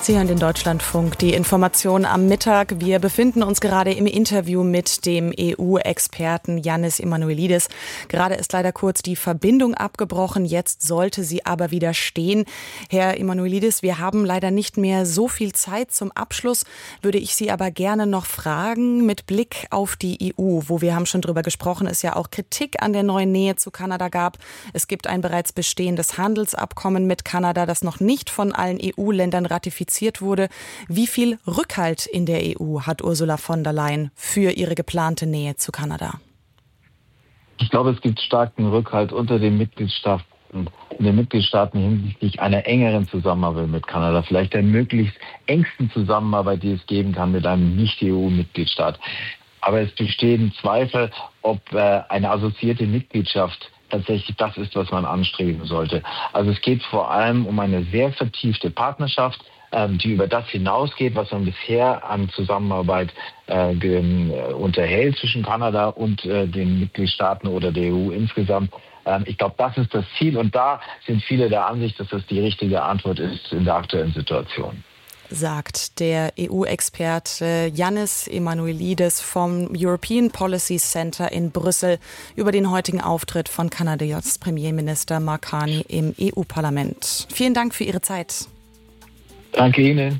Sie hören den Deutschlandfunk, die Information am Mittag. Wir befinden uns gerade im Interview mit dem EU-Experten Yannis Emanuelidis. Gerade ist leider kurz die Verbindung abgebrochen, jetzt sollte sie aber wieder stehen. Herr Emanuelidis, wir haben leider nicht mehr so viel Zeit. Zum Abschluss würde ich Sie aber gerne noch fragen, mit Blick auf die EU, wo wir haben schon drüber gesprochen, es ja auch Kritik an der neuen Nähe zu Kanada gab. Es gibt ein bereits bestehendes Handelsabkommen mit Kanada, das noch nicht von allen EU-Ländern ratifiziert wurde. Wie viel Rückhalt in der EU hat Ursula von der Leyen für ihre geplante Nähe zu Kanada? Ich glaube, es gibt starken Rückhalt unter den Mitgliedstaaten hinsichtlich einer engeren Zusammenarbeit mit Kanada, vielleicht der möglichst engsten Zusammenarbeit, die es geben kann mit einem Nicht-EU-Mitgliedstaat. Aber es bestehen Zweifel, ob eine assoziierte Mitgliedschaft tatsächlich das ist, was man anstreben sollte. Also es geht vor allem um eine sehr vertiefte Partnerschaft, die über das hinausgeht, was man bisher an Zusammenarbeit unterhält zwischen Kanada und den Mitgliedstaaten oder der EU insgesamt. Ich glaube, das ist das Ziel und da sind viele der Ansicht, dass das die richtige Antwort ist in der aktuellen Situation. Sagt der EU-Experte Yannis Emanuelidis vom European Policy Center in Brüssel über den heutigen Auftritt von Kanadas Premierminister Mark Carney im EU-Parlament. Vielen Dank für Ihre Zeit. Danke Ihnen.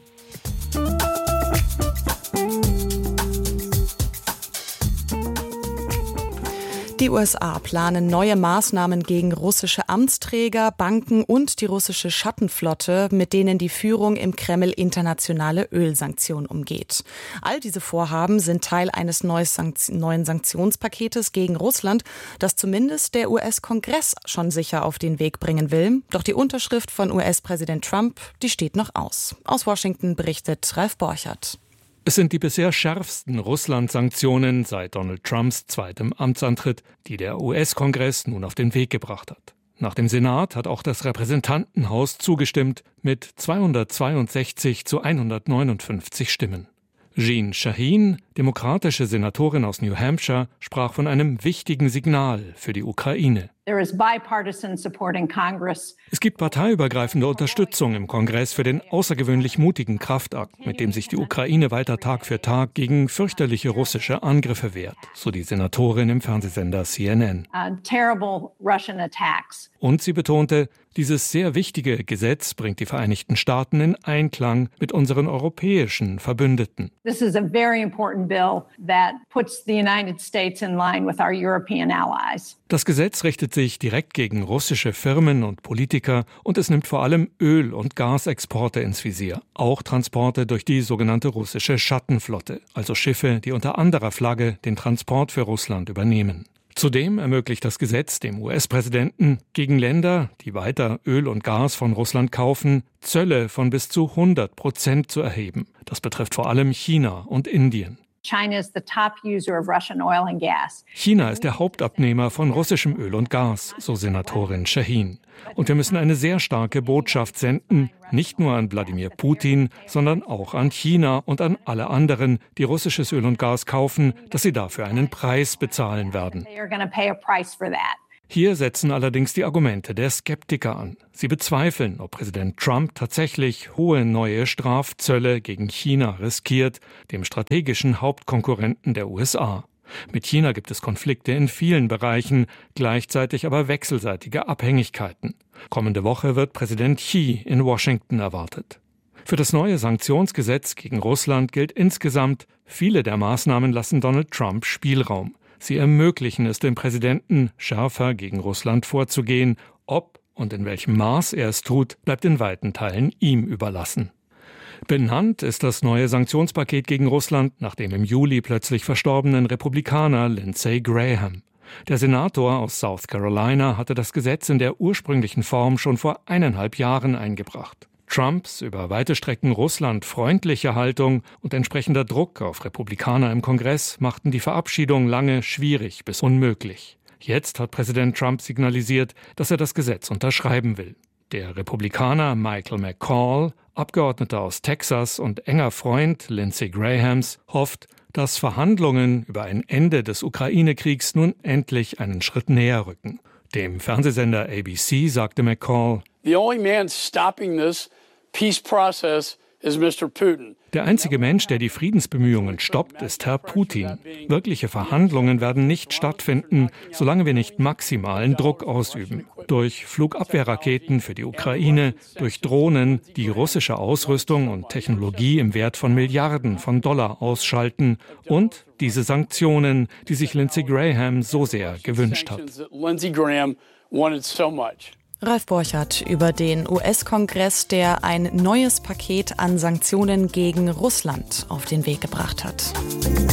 Die USA planen neue Maßnahmen gegen russische Amtsträger, Banken und die russische Schattenflotte, mit denen die Führung im Kreml internationale Ölsanktionen umgeht. All diese Vorhaben sind Teil eines neuen Sanktionspaketes gegen Russland, das zumindest der US-Kongress schon sicher auf den Weg bringen will. Doch die Unterschrift von US-Präsident Trump, die steht noch aus. Aus Washington berichtet Ralf Borchert. Es sind die bisher schärfsten Russland-Sanktionen seit Donald Trumps zweitem Amtsantritt, die der US-Kongress nun auf den Weg gebracht hat. Nach dem Senat hat auch das Repräsentantenhaus zugestimmt mit 262 zu 159 Stimmen. Jeanne Shaheen, demokratische Senatorin aus New Hampshire, sprach von einem wichtigen Signal für die Ukraine. Es gibt parteiübergreifende Unterstützung im Kongress für den außergewöhnlich mutigen Kraftakt, mit dem sich die Ukraine weiter Tag für Tag gegen fürchterliche russische Angriffe wehrt, so die Senatorin im Fernsehsender CNN. Und sie betonte, dieses sehr wichtige Gesetz bringt die Vereinigten Staaten in Einklang mit unseren europäischen Verbündeten. This is a very important bill that puts the United States in line with our European allies. Das Gesetz richtet sich direkt gegen russische Firmen und Politiker und es nimmt vor allem Öl- und Gasexporte ins Visier. Auch Transporte durch die sogenannte russische Schattenflotte, also Schiffe, die unter anderer Flagge den Transport für Russland übernehmen. Zudem ermöglicht das Gesetz dem US-Präsidenten, gegen Länder, die weiter Öl und Gas von Russland kaufen, Zölle von bis zu 100% zu erheben. Das betrifft vor allem China und Indien. China is the top user of Russian oil and gas. China ist der Hauptabnehmer von russischem Öl und Gas, so Senatorin Shaheen. Und wir müssen eine sehr starke Botschaft senden, nicht nur an Wladimir Putin, sondern auch an China und an alle anderen, die russisches Öl und Gas kaufen, dass sie dafür einen Preis bezahlen werden. Hier setzen allerdings die Argumente der Skeptiker an. Sie bezweifeln, ob Präsident Trump tatsächlich hohe neue Strafzölle gegen China riskiert, dem strategischen Hauptkonkurrenten der USA. Mit China gibt es Konflikte in vielen Bereichen, gleichzeitig aber wechselseitige Abhängigkeiten. Kommende Woche wird Präsident Xi in Washington erwartet. Für das neue Sanktionsgesetz gegen Russland gilt insgesamt, viele der Maßnahmen lassen Donald Trump Spielraum. Sie ermöglichen es dem Präsidenten, schärfer gegen Russland vorzugehen. Ob und in welchem Maß er es tut, bleibt in weiten Teilen ihm überlassen. Benannt ist das neue Sanktionspaket gegen Russland nach dem im Juli plötzlich verstorbenen Republikaner Lindsey Graham. Der Senator aus South Carolina hatte das Gesetz in der ursprünglichen Form schon vor 1,5 Jahren eingebracht. Trumps über weite Strecken Russland freundliche Haltung und entsprechender Druck auf Republikaner im Kongress machten die Verabschiedung lange schwierig bis unmöglich. Jetzt hat Präsident Trump signalisiert, dass er das Gesetz unterschreiben will. Der Republikaner Michael McCaul, Abgeordneter aus Texas und enger Freund Lindsey Grahams, hofft, dass Verhandlungen über ein Ende des Ukraine-Kriegs nun endlich einen Schritt näher rücken. Dem Fernsehsender ABC sagte McCaul: The only man stopping this peace process is Mr. Putin. Der einzige Mensch, der die Friedensbemühungen stoppt, ist Herr Putin. Wirkliche Verhandlungen werden nicht stattfinden, solange wir nicht maximalen Druck ausüben. Durch Flugabwehrraketen für die Ukraine, durch Drohnen, die russische Ausrüstung und Technologie im Wert von Milliarden von Dollar ausschalten und diese Sanktionen, die sich Lindsey Graham so sehr gewünscht hat. Ralf Borchardt über den US-Kongress, der ein neues Paket an Sanktionen gegen Russland auf den Weg gebracht hat.